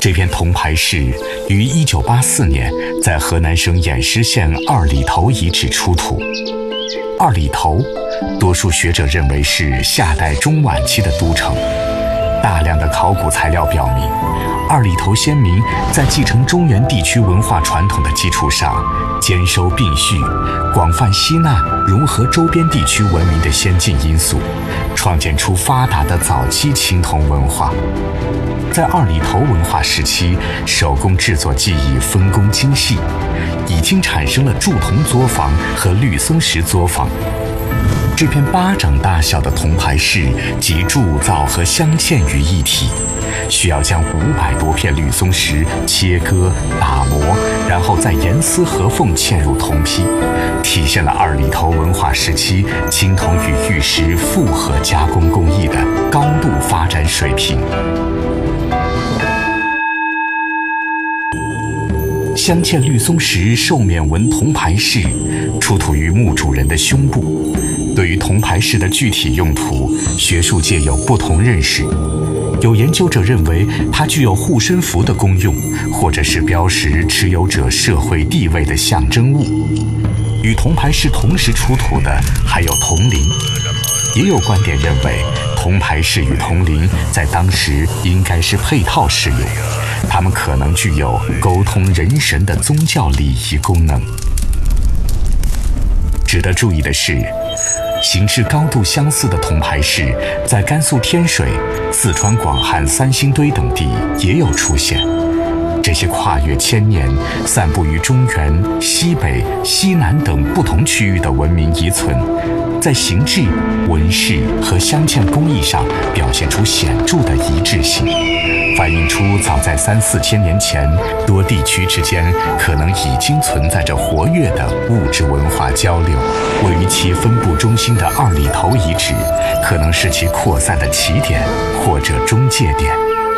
这片铜牌室于1984年在河南省偃师县二里头遗址出土。二里头，多数学者认为是夏代中晚期的都城。大量的考古材料表明，二里头先民在继承中原地区文化传统的基础上，兼收并蓄，广泛吸纳融合周边地区文明的先进因素，创建出发达的早期青铜文化。在二里头文化时期，手工制作技艺分工精细，已经产生了铸铜作坊和绿松石作坊。这片巴掌大小的铜牌室集铸造和镶嵌于一体，需要将500多片绿松石切割打磨，然后再严丝合缝嵌入铜坯，体现了二里头文化时期青铜与玉石复合加工工艺的高度发展水平。镶嵌绿松石兽面纹铜牌饰出土于墓主人的胸部。对于铜牌饰的具体用途，学术界有不同认识。有研究者认为它具有护身符的功用，或者是标识持有者社会地位的象征物。与铜牌饰同时出土的还有铜铃。也有观点认为，铜牌饰与铜铃在当时应该是配套使用，它们可能具有沟通人神的宗教礼仪功能。值得注意的是，形制高度相似的铜牌饰在甘肃天水、四川广汉三星堆等地也有出现。这些跨越千年、散布于中原、西北、西南等不同区域的文明遗存，在形制、纹饰和镶嵌工艺上表现出显著的一致性，反映出早在3、4千年前，多地区之间可能已经存在着活跃的物质文化交流。位于其分布中心的二里头遗址，可能是其扩散的起点或者中介点。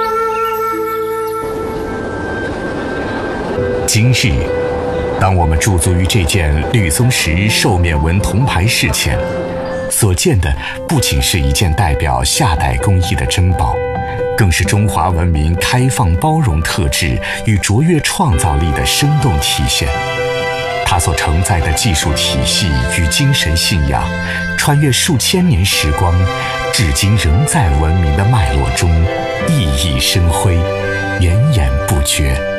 今日，当我们驻足于这件绿松石兽面纹铜牌饰前，所见的不仅是一件代表夏代工艺的珍宝，更是中华文明开放包容特质与卓越创造力的生动体现。它所承载的技术体系与精神信仰，穿越数千年时光，至今仍在文明的脉络中熠熠生辉，绵延不绝。